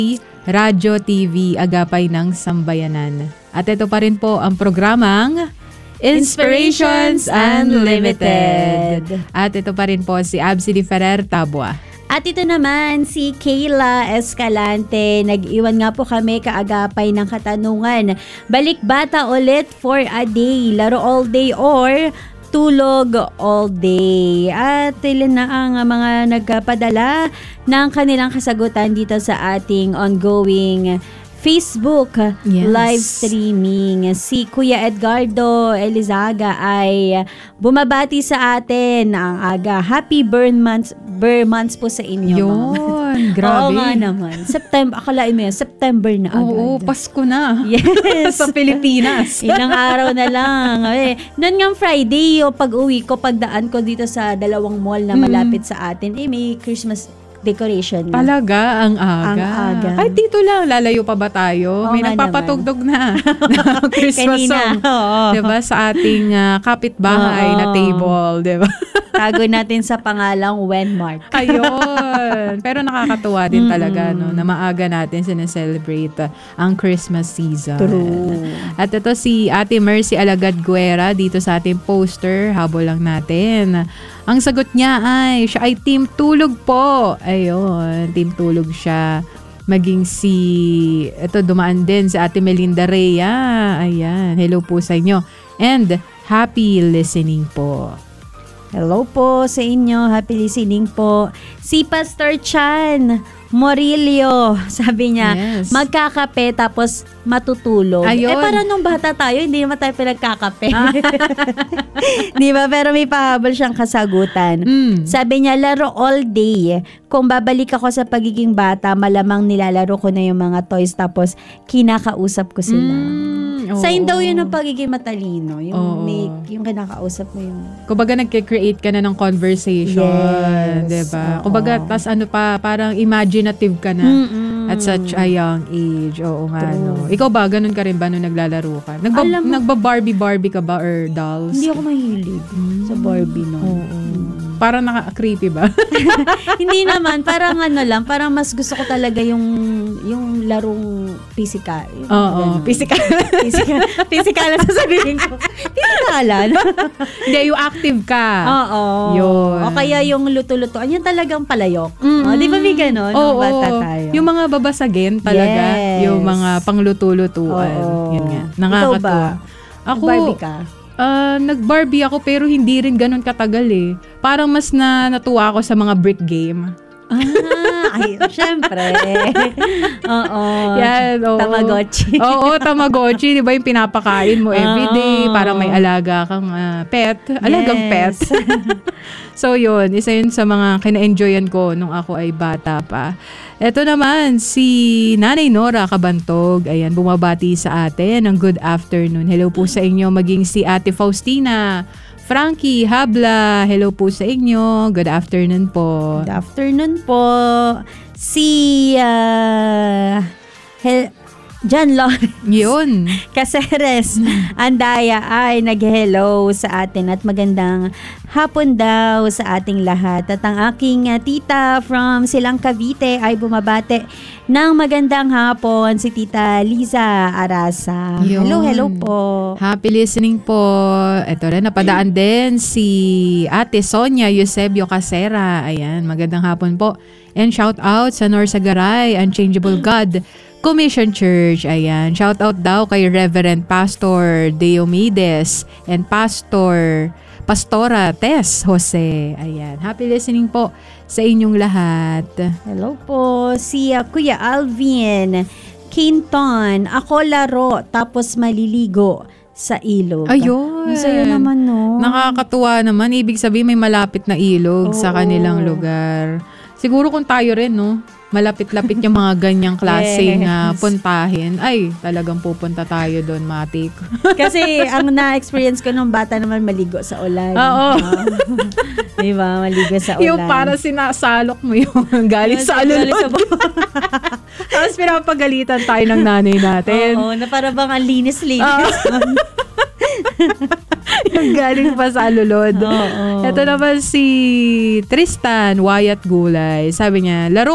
Radyo TV Agapay ng Sambayanan. At ito pa rin po ang programang Inspirations Unlimited. At ito pa rin po si Absi Di Ferrer Tabua. At ito naman si Kayla Escalante. Nag-iwan nga po kami kaagapay ng katanungan. Balik bata ulit for a day, laro all day or tulog all day. At ilan na ang mga nagpadala ng kanilang kasagutan dito sa ating ongoing Facebook live streaming. Si Kuya Edgardo Elizaga ay bumabati sa atin ang aga. Happy burn months po sa inyo. Yun, grabe. Oo nga naman. Akalain mo yan, September na agad. Oo, Pasko na. Yes. Sa Pilipinas. Ilang araw na lang. Noon nga Friday, pag uwi ko, pagdaan ko dito sa dalawang mall na malapit sa atin, may Christmas decoration na. Talaga, ang aga. Ang aga. Ay, dito lang. Lalayo pa ba tayo? May nagpapatugtog na Christmas kanina, song. Diba? Sa ating kapitbahay na table. Diba? Tago natin sa pangalang Wenmark. Ayun. Pero nakakatuwa din talaga no, na maaga natin sineselebrate ang Christmas season. True. At ito si Ate Mercy Alagad Guera dito sa ating poster. Habol lang natin. Ang sagot niya ay, siya ay team tulog po. Ayun, team tulog siya. Maging ito dumaan din si Ate Melinda Rhea. Ayan, hello po sa inyo. And happy listening po. Hello po sa inyo. Happy listening po. Si Pastor Chan Morillo, sabi niya, magkakape tapos matutulog. Ayun. Para nung bata tayo, hindi naman tayo pinagkakape. Di ba? Pero may pahabol siyang kasagutan. Sabi niya, laro all day. Kung babalik ako sa pagiging bata, malamang nilalaro ko na yung mga toys tapos kinakausap ko sila. Sign daw yun ng pagiging matalino. Yung kinakausap mo yung... Kumbaga nagke-create ka na ng conversation. Diba? Kumbaga, tas parang imaginative ka na at such a young age. Oo nga, no. Ikaw ba, ganun ka rin ba nung naglalaro ka? Nagba-Barbie ka ba or dolls? Hindi ako mahilig sa Barbie, no. Parang naka-creepy ba? Hindi naman, parang parang mas gusto ko talaga yung larong physical. Oo, physical. Physical na sasabihin ko. Physikalan. Hindi, yung active ka. Oo. Yun. O kaya yung luto-lutoan, yun talagang palayok. Di ba may ganon? Oo. Bata tayo. Yung mga babasagin talaga. Yes. Yung mga pangluto-lutuan. Yun nga. Nakakatuwa. Ikaw ba? Ako, Barbie ka? Nag-Barbie ako pero hindi rin ganun katagal eh. Parang mas natuwa ako sa mga brick game. Ay, syempre. Oo. Yan, oo. Tamagotchi. Oo, Tamagotchi. Di ba yung pinapakain mo everyday? Parang may alaga kang pet. Alagang pet. So yun, isa yun sa mga kina-enjoyan ko nung ako ay bata pa. Ito naman, si Nanay Nora Kabantog. Ayan, bumabati sa atin ng good afternoon. Hello po sa inyo. Maging si Ate Faustina Frankie Habla, hello po sa inyo. Good afternoon po. Good afternoon po. Si John Lawrence yun Caceres Andaya ay nag-hello sa atin at magandang hapon daw sa ating lahat. At ang aking tita from Silang Cavite ay bumabate ng magandang hapon, si Tita Liza Arasa. Yun. Hello po. Happy listening po. Ito rin, napadaan din si Ate Sonia Eusebio Casera. Ayan, magandang hapon po. And shout out sa Norsagaray, Unchangeable God Commission Church. Ayan, shout out daw kay Reverend Pastor Diomedes and Pastora Tess Jose. Ayan, happy listening po sa inyong lahat. Hello po. Si Kuya Alvin Quinton. Ako laro tapos maliligo sa ilog. Ayun. Sa'yo naman, no? Nakakatuwa naman. Ibig sabihin may malapit na ilog sa kanilang lugar. Siguro kung tayo rin, no? Malapit-lapit yung mga ganyang klaseng puntahin. Ay, talagang pupunta tayo doon, Matik. Kasi ang na-experience ko nung bata naman maligo sa ulan. Oo. Diba? Maligo sa ulan. Yung para sinasalok mo yung galing sa alulod. Tapos pinapagalitan tayo ng nanay natin. Oo, na para bang ang linis-linis. Yung galing pa sa alulod. Ito naman si Tristan Wyatt Gulay. Sabi niya, laro